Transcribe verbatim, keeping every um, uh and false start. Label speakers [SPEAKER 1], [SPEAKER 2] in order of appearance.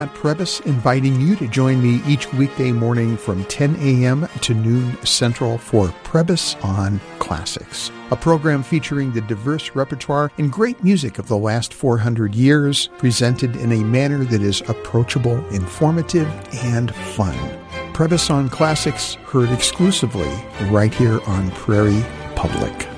[SPEAKER 1] At Prebys, inviting you to join me each weekday morning from ten a.m. to noon Central for Prebys on Classics, a program featuring the diverse repertoire and great music of the last four hundred years, presented in a manner that is approachable, informative, and fun. Prebys on Classics, heard exclusively right here on Prairie Public.